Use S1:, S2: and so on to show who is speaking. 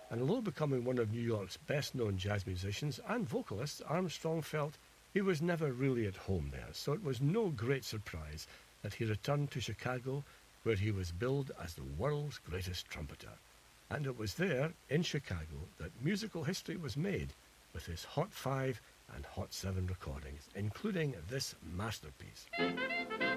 S1: And although becoming one of New York's best-known jazz musicians and vocalists, Armstrong felt he was never really at home there, so it was no great surprise that he returned to Chicago, where he was billed as the world's greatest trumpeter. And it was there, in Chicago, that musical history was made with his Hot 5 and Hot 7 recordings, including this masterpiece.